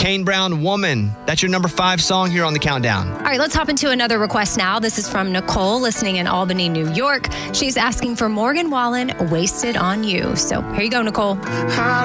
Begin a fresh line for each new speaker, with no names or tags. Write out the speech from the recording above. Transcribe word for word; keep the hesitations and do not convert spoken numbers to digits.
Kane Brown, Woman. That's your number five song here on the countdown.
All right, let's hop into another request now. This is from Nicole, listening in Albany, New York. She's asking for Morgan Wallen, Wasted on You. So here you go, Nicole.
How